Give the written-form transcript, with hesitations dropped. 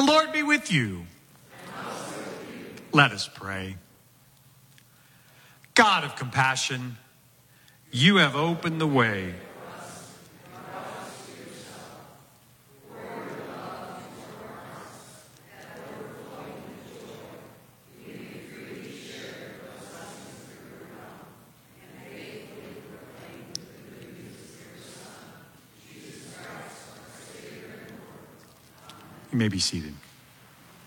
Lord be with you. Let us pray. God of compassion, you have opened the way. You may be seated.